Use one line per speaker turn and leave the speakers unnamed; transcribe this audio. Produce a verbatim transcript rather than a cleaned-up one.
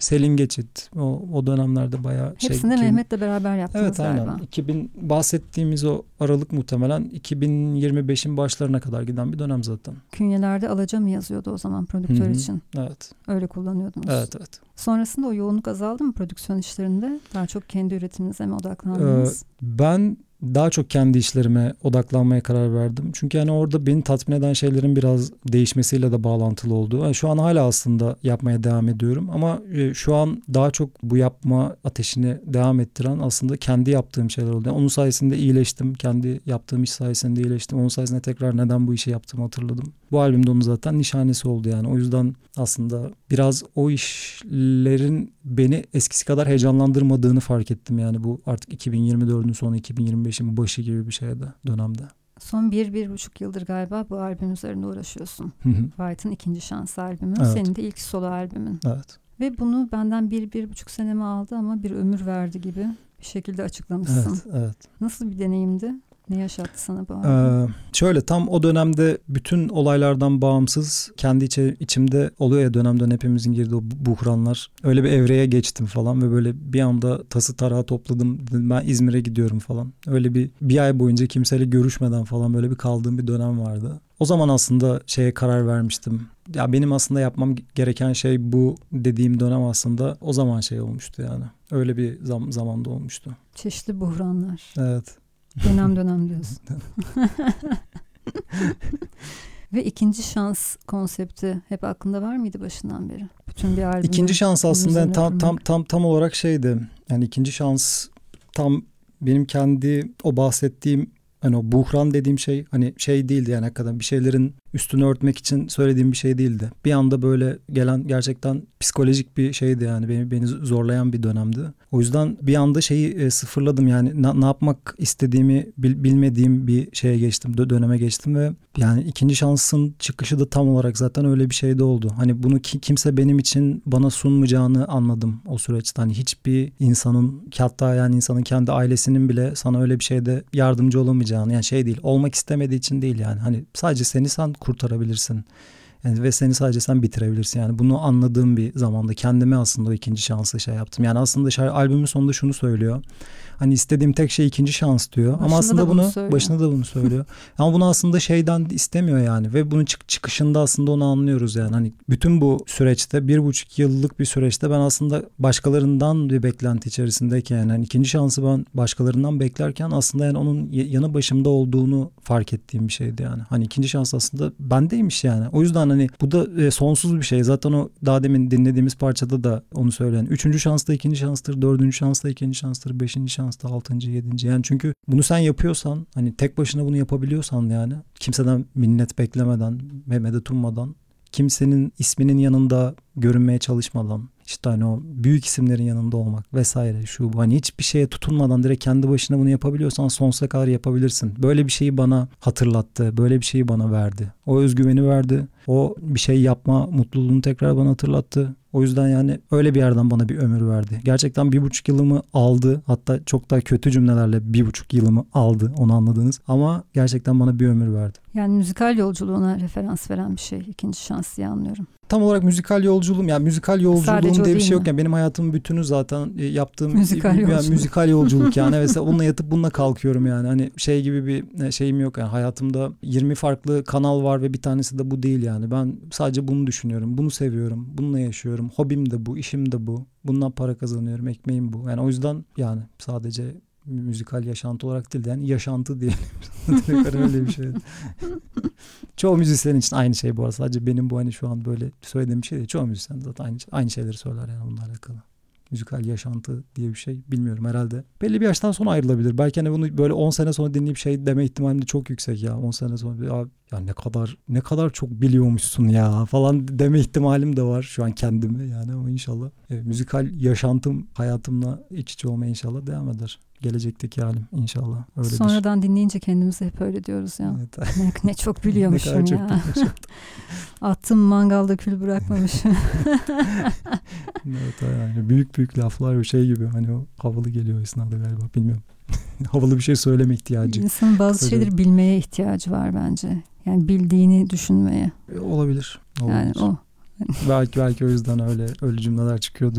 Selin Geçit. O, o dönemlerde bayağı şey.
Hepsini
iki bin
Mehmet'le beraber yaptınız
evet,
galiba.
aynen. iki bin bahsettiğimiz o aralık muhtemelen iki bin yirmi beşin başlarına kadar giden bir dönem zaten.
Künyelerde Alaca mı yazıyordu o zaman prodüktör
Hı-hı.
için?
Evet.
Öyle kullanıyordunuz.
Evet, evet.
Sonrasında o yoğunluk azaldı mı prodüksiyon işlerinde? Daha çok kendi üretiminize mi odaklandınız?
Ee, ben daha çok kendi işlerime odaklanmaya karar verdim. Çünkü yani orada beni tatmin eden şeylerin biraz değişmesiyle de bağlantılı olduğu. Yani şu an hala aslında yapmaya devam ediyorum ama şu an daha çok bu yapma ateşini devam ettiren aslında kendi yaptığım şeyler oldu. Yani onun sayesinde iyileştim. Kendi yaptığım iş sayesinde iyileştim. Onun sayesinde tekrar neden bu işi yaptığımı hatırladım. Bu albümde onun zaten nişanesi oldu yani. O yüzden aslında biraz o işlerin beni eskisi kadar heyecanlandırmadığını fark ettim. Yani bu artık iki bin yirmi dördün sonu, iki bin yirmi beşin başı gibi bir şeydi dönemde.
Son bir, bir buçuk yıldır galiba bu albüm üzerinde uğraşıyorsun. White'ın ikinci şans albümü.
Evet.
Senin de ilk solo albümün.
Evet.
Ve bunu benden bir, bir buçuk senemi aldı ama bir ömür verdi gibi bir şekilde açıklamışsın.
Evet, evet.
Nasıl bir deneyimdi? Ne yaşattı sana bu albüm?
Ee, şöyle tam o dönemde bütün olaylardan bağımsız kendi içi, içimde oluyor ya dönemden hepimizin girdiği o buhranlar. Öyle bir evreye geçtim falan ve böyle bir anda tası tarağı topladım. Dedim ben İzmir'e gidiyorum falan. Öyle bir bir ay boyunca kimseyle görüşmeden falan böyle bir kaldığım bir dönem vardı. O zaman aslında şeye karar vermiştim. Ya benim aslında yapmam gereken şey bu dediğim dönem aslında o zaman şey olmuştu yani. Öyle bir zam- zamanda olmuştu.
Çeşitli buhranlar.
Evet.
Dönem dönem diyorsun. Ve ikinci şans konsepti hep aklında var mıydı başından beri? Bütün bir albüm.
İkinci şans aslında yani tam tam tam tam olarak şeydi. Yani ikinci şans tam benim kendi o bahsettiğim hani o buhran dediğim şey hani şey değildi yani hakikaten bir şeylerin üstünü örtmek için söylediğim bir şey değildi. Bir anda böyle gelen gerçekten psikolojik bir şeydi yani beni beni zorlayan bir dönemdi. O yüzden bir anda şeyi e, sıfırladım yani na, ne yapmak istediğimi bil, bilmediğim bir şeye geçtim, dö- döneme geçtim ve yani ikinci şansın çıkışı da tam olarak zaten öyle bir şeyde oldu. Hani bunu ki, kimse benim için bana sunmayacağını anladım o süreçte. Hani hiçbir insanın hatta yani insanın kendi ailesinin bile sana öyle bir şeyde yardımcı olamayacağını yani şey değil olmak istemediği için değil yani hani sadece seni sen kurtarabilirsin. Yani ve seni sadece sen bitirebilirsin. Yani bunu anladığım bir zamanda kendime aslında o ikinci şansı şey yaptım. Yani aslında şarkı, albümün sonunda şunu söylüyor. Hani istediğim tek şey ikinci şans diyor. Başında ama aslında bunu, bunu başında da bunu söylüyor. Ama bunu aslında şeyden istemiyor yani. Ve bunun çık- çıkışında aslında onu anlıyoruz yani. Hani bütün bu süreçte bir buçuk yıllık bir süreçte ben aslında başkalarından bir beklenti içerisindeyken yani, yani ikinci şansı ben başkalarından beklerken aslında yani onun yanı başımda olduğunu fark ettiğim bir şeydi yani. Hani ikinci şans aslında bendeymiş yani. O yüzden hani bu da e, sonsuz bir şey. Zaten o daha demin dinlediğimiz parçada da onu söyleyen. Üçüncü şans da ikinci şanstır, dördüncü şans da ikinci şanstır, beşinci şans da altıncı, yedinci. Yani çünkü bunu sen yapıyorsan, hani tek başına bunu yapabiliyorsan yani kimseden minnet beklemeden ve medet ummadan, kimsenin isminin yanında görünmeye çalışmadan, işte hani o büyük isimlerin yanında olmak vesaire şu bu hani hiçbir şeye tutunmadan direkt kendi başına bunu yapabiliyorsan sonsuza kadar yapabilirsin. Böyle bir şeyi bana hatırlattı. Böyle bir şeyi bana verdi. O özgüveni verdi. O bir şey yapma mutluluğunu tekrar bana hatırlattı. O yüzden yani öyle bir yerden bana bir ömür verdi. Gerçekten bir buçuk yılımı aldı. Hatta çok daha kötü cümlelerle bir buçuk yılımı aldı. Onu anladınız. Ama gerçekten bana bir ömür verdi.
Yani müzikal yolculuğuna referans veren bir şey. İkinci şans diye anlıyorum.
Tam olarak müzikal yolculuğum yani müzikal yolculuğum diye bir şey yok yani benim hayatımın bütünü zaten yaptığım
müzikal
bir,
yolculuk.
Yani müzikal yolculuk yani mesela onunla yatıp bununla kalkıyorum yani hani şey gibi bir şeyim yok yani hayatımda yirmi farklı kanal var ve bir tanesi de bu değil yani ben sadece bunu düşünüyorum, bunu seviyorum, bununla yaşıyorum, hobim de bu, işim de bu, bundan para kazanıyorum, ekmeğim bu yani o yüzden yani sadece müzikal yaşantı olarak değil de yani yaşantı diyelim. Öyle bir şey. Çoğu müzisyen için aynı şey bu arada. Sadece benim bu hani şu an böyle söylediğim bir şey değil. Çoğu müzisyen zaten aynı, aynı şeyleri söyler yani bununla alakalı. Müzikal yaşantı diye bir şey bilmiyorum herhalde. Belli bir yaştan sonra ayrılabilir. Belki hani bunu böyle on sene sonra dinleyip şey deme ihtimalim de çok yüksek ya. on sene sonra ya, ya ne kadar ne kadar çok biliyormuşsun ya falan deme ihtimalim de var şu an kendime yani ama inşallah. Evet, müzikal yaşantım hayatımla iç içe olmaya inşallah devam eder. Gelecekteki halim inşallah öyledir.
Sonradan dinleyince kendimize hep öyle diyoruz ya. Evet. Ne, ne çok biliyormuşum
ne
ya.
Çok
Attım mangalda kül bırakmamışım.
Evet yani büyük büyük laflar bir şey gibi hani o havalı geliyor esnada galiba bilmiyorum. Havalı bir şey söyleme ihtiyacı.
İnsanın bazı
Kısaca.
şeyleri bilmeye ihtiyacı var bence. Yani bildiğini düşünmeye.
Olabilir. Olabilir.
Yani o.
belki belki o yüzden öyle öyle cümleler çıkıyordu.